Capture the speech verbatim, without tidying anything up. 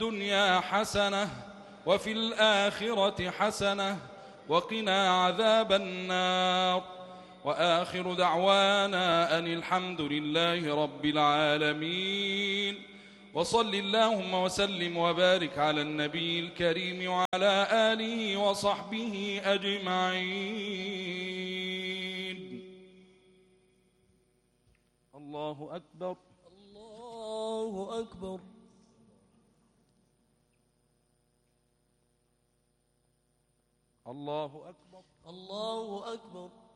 الدنيا حسنة وفي الآخرة حسنة وقنا عذاب النار. وآخر دعوانا أن الحمد لله رب العالمين. وصل اللهم وسلم وبارك على النبي الكريم وعلى آله وصحبه أجمعين. الله أكبر. الله أكبر. الله أكبر. الله أكبر.